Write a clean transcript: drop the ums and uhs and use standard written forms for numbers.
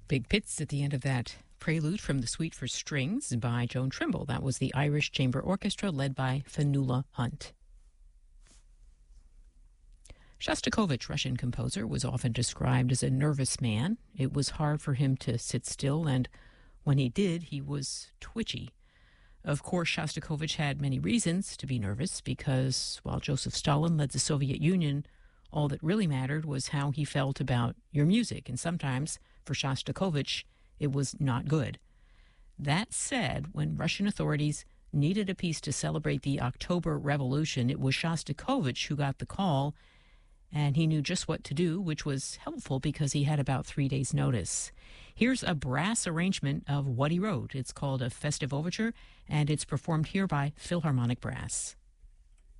Big Pits at the end of that prelude from the Suite for Strings by Joan Trimble. That was the Irish Chamber Orchestra led by Fionnuala Hunt. Shostakovich, Russian composer, was often described as a nervous man. It was hard for him to sit still, and when he did, he was twitchy. Of course, Shostakovich had many reasons to be nervous because while Joseph Stalin led the Soviet Union, all that really mattered was how he felt about your music, and sometimes, for Shostakovich, it was not good. That said, when Russian authorities needed a piece to celebrate the October Revolution, it was Shostakovich who got the call, and he knew just what to do, which was helpful because he had about 3 days' notice. Here's a brass arrangement of what he wrote. It's called a Festive Overture, and it's performed here by Philharmonic Brass.